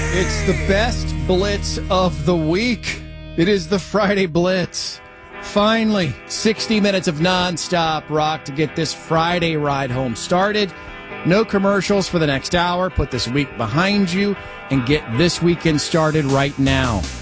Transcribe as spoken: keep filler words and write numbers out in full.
It's the best blitz of the week. It is the Friday Blitz. Finally, sixty minutes of nonstop rock to get this Friday ride home started. No commercials for the next hour. Put this week behind you and get this weekend started right now.